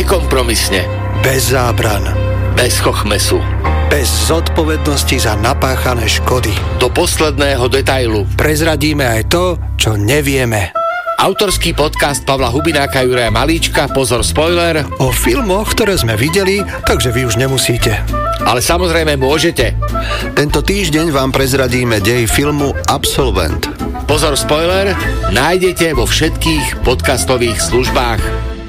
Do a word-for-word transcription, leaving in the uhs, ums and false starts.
Nekompromisne. Bez zábran. Bez chochmesu. Bez zodpovednosti za napáchané škody. Do posledného detailu. Prezradíme aj to, čo nevieme. Autorský podcast Pavla Hubináka a Juraja Malíčka, pozor spoiler, o filmoch, ktoré sme videli, takže vy už nemusíte. Ale samozrejme môžete. Tento týždeň vám prezradíme dej filmu Absolvent. Pozor spoiler, nájdete vo všetkých podcastových službách.